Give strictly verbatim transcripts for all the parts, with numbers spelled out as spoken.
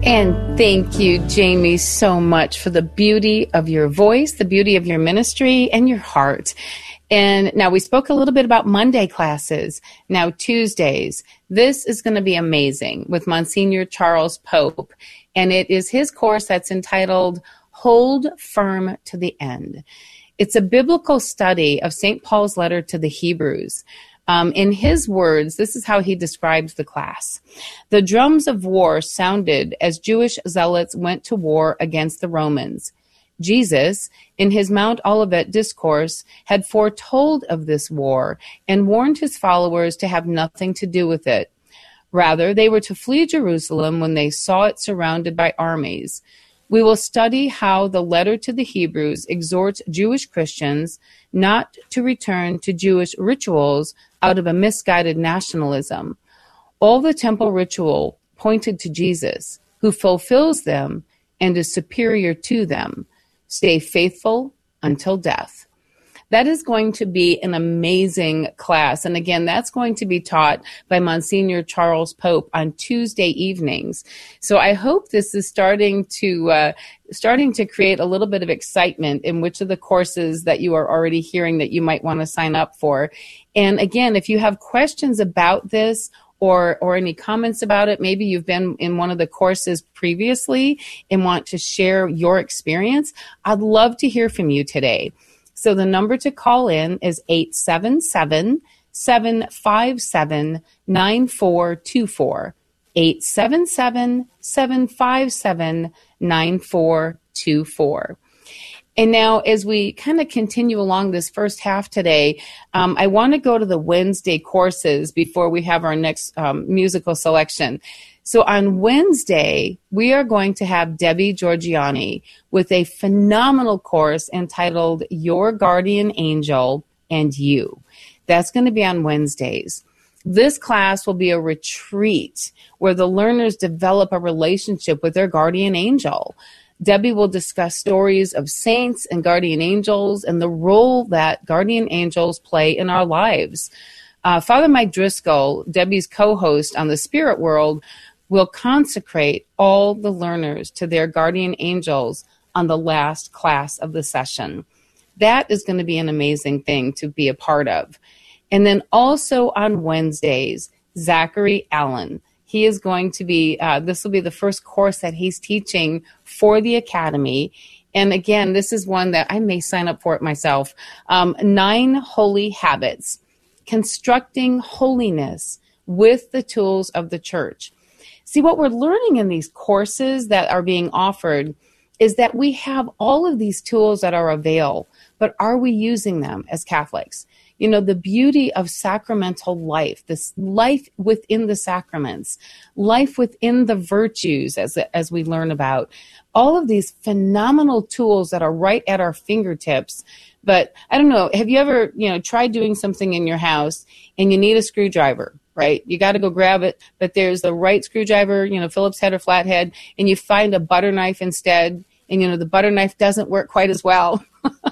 And thank you, Jamie, so much for the beauty of your voice, the beauty of your ministry, and your heart. And now we spoke a little bit about Monday classes, now Tuesdays. This is going to be amazing with Monsignor Charles Pope. And it is his course that's entitled Hold Firm to the End. It's a biblical study of Saint Paul's letter to the Hebrews. Um, in his words, this is how he describes the class. The drums of war sounded as Jewish zealots went to war against the Romans. Jesus, in his Mount Olivet discourse, had foretold of this war and warned his followers to have nothing to do with it. Rather, they were to flee Jerusalem when they saw it surrounded by armies. We will study how the letter to the Hebrews exhorts Jewish Christians not to return to Jewish rituals out of a misguided nationalism. All the temple ritual pointed to Jesus, who fulfills them and is superior to them. Stay faithful until death. That is going to be an amazing class. And again, that's going to be taught by Monsignor Charles Pope on Tuesday evenings. So I hope this is starting to uh, starting to create a little bit of excitement in which of the courses that you are already hearing that you might want to sign up for. And again, if you have questions about this or or any comments about it, maybe you've been in one of the courses previously and want to share your experience, I'd love to hear from you today. So the number to call in is eight seven seven, seven five seven, nine four two four, eight seven seven, seven five seven, nine four two four. And now as we kind of continue along this first half today, um, I want to go to the Wednesday courses before we have our next um, musical selection. So on Wednesday, we are going to have Debbie Georgiani with a phenomenal course entitled Your Guardian Angel and You. That's going to be on Wednesdays. This class will be a retreat where the learners develop a relationship with their guardian angel. Debbie will discuss stories of saints and guardian angels and the role that guardian angels play in our lives. Uh, Father Mike Driscoll, Debbie's co-host on The Spirit World, will consecrate all the learners to their guardian angels on the last class of the session. That is going to be an amazing thing to be a part of. And then also on Wednesdays, Zachary Allen. He is going to be, uh, this will be the first course that he's teaching for the Academy. And again, this is one that I may sign up for it myself. Um, Nine Holy Habits, Constructing Holiness with the Tools of the Church. See, what we're learning in these courses that are being offered is that we have all of these tools at our avail, but are we using them as Catholics? You know, the beauty of sacramental life, this life within the sacraments, life within the virtues as, as we learn about, all of these phenomenal tools that are right at our fingertips. But I don't know, have you ever, you know, tried doing something in your house and you need a screwdriver? Right? You got to go grab it, but there's the right screwdriver, you know, Phillips head or flathead, and you find a butter knife instead, and, you know, the butter knife doesn't work quite as well.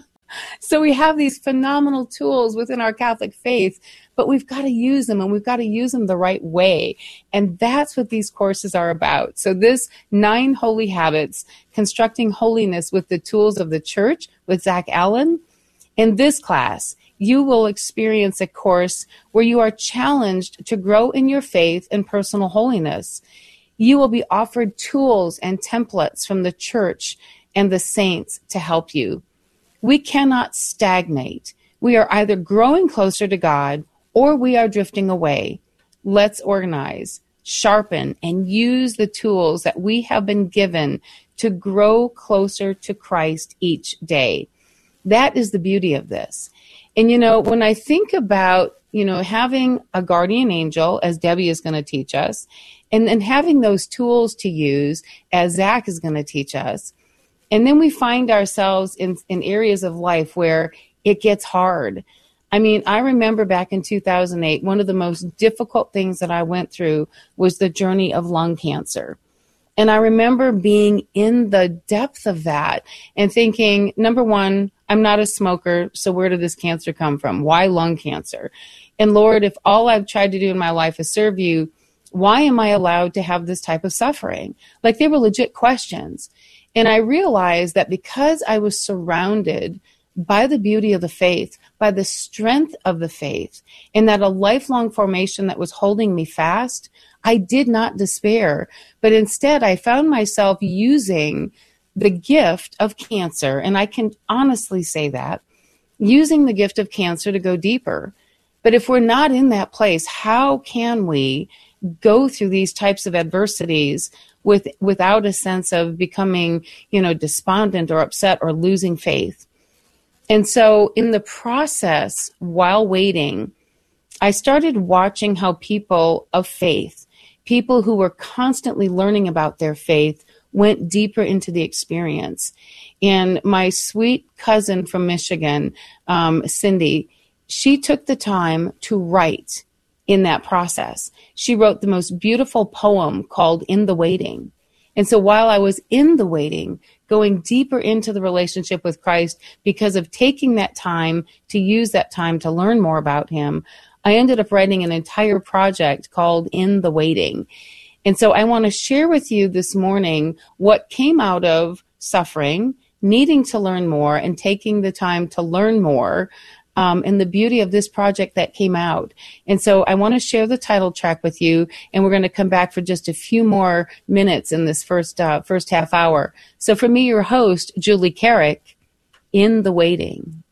So we have these phenomenal tools within our Catholic faith, but we've got to use them, and we've got to use them the right way. And that's what these courses are about. So this Nine Holy Habits, Constructing Holiness with the Tools of the Church with Zach Allen, in this class, you will experience a course where you are challenged to grow in your faith and personal holiness. You will be offered tools and templates from the church and the saints to help you. We cannot stagnate. We are either growing closer to God or we are drifting away. Let's organize, sharpen, and use the tools that we have been given to grow closer to Christ each day. That is the beauty of this. And, you know, when I think about, you know, having a guardian angel, as Debbie is going to teach us, and then having those tools to use, as Zach is going to teach us, and then we find ourselves in, in areas of life where it gets hard. I mean, I remember back in two thousand eight, one of the most difficult things that I went through was the journey of lung cancer. And I remember being in the depth of that and thinking, number one, I'm not a smoker, so where did this cancer come from? Why lung cancer? And Lord, if all I've tried to do in my life is serve you, Why am I allowed to have this type of suffering? Like, they were legit questions. And I realized that because I was surrounded by the beauty of the faith, by the strength of the faith, and that a lifelong formation that was holding me fast, I did not despair. But instead, I found myself using the gift of cancer, and I can honestly say that, using the gift of cancer to go deeper. But if we're not in that place, how can we go through these types of adversities with without a sense of becoming, you know, despondent or upset or losing faith? And so in the process, while waiting, I started watching how people of faith, people who were constantly learning about their faith, went deeper into the experience. And my sweet cousin from Michigan, um, Cindy, she took the time to write in that process. She wrote the most beautiful poem called In the Waiting. And so while I was in the waiting, going deeper into the relationship with Christ, because of taking that time to use that time to learn more about him, I ended up writing an entire project called In the Waiting. And so I want to share with you this morning what came out of suffering, needing to learn more, and taking the time to learn more, um, and the beauty of this project that came out. And so I want to share the title track with you, and we're going to come back for just a few more minutes in this first uh, first half hour. So for me, your host, Julie Carrick, In the Waiting.